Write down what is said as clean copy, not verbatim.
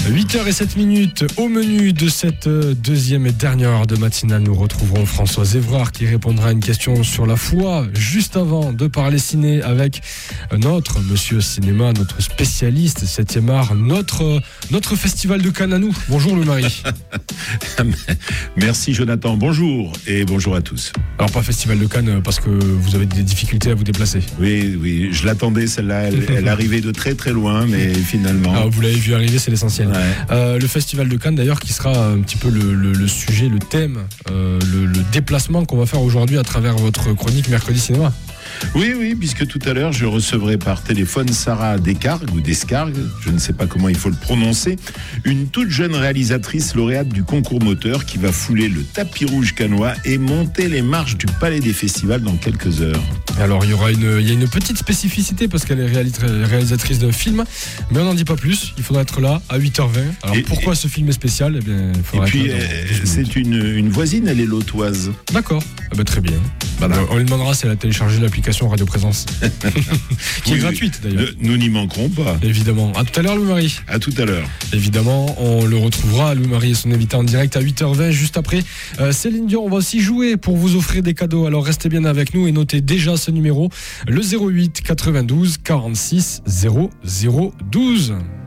8h07 au menu de cette deuxième et dernière heure de matinale. Nous retrouverons François Évrard qui répondra à une question sur la foi juste avant de parler ciné avec notre monsieur cinéma, notre spécialiste 7e art, notre festival de Cannes à nous. Bonjour le mari. Merci Jonathan, bonjour et bonjour à tous. Alors pas festival de Cannes parce que vous avez des difficultés à vous déplacer. Oui, je l'attendais celle-là, elle arrivait de très très loin mais finalement... Alors, vous l'avez vu arriver, c'est l'essentiel. Ouais. Le festival de Cannes d'ailleurs qui sera un petit peu le sujet, le thème, le déplacement qu'on va faire aujourd'hui à travers votre chronique Mercredi Cinéma. Oui, puisque tout à l'heure, je recevrai par téléphone Sarah Descargues, je ne sais pas comment il faut le prononcer, une toute jeune réalisatrice lauréate du concours moteur qui va fouler le tapis rouge cannois et monter les marches du Palais des Festivals dans quelques heures. Alors, il y a une petite spécificité parce qu'elle est réalisatrice d'un film, mais on n'en dit pas plus, il faudra être là à 8h20. Alors, pourquoi ce film est spécial ? Eh bien, il faudra c'est une voisine, elle est lotoise. D'accord, très bien. On lui demandera si elle a téléchargé l'application Radio Présence, qui est gratuite d'ailleurs. Nous n'y manquerons pas. Évidemment. À tout à l'heure, Louis-Marie. À tout à l'heure. Évidemment, on le retrouvera, Louis-Marie et son invité en direct à 8h20, juste après Céline Dion. On va aussi jouer pour vous offrir des cadeaux. Alors restez bien avec nous et notez déjà ce numéro, le 08 92 46 00 12.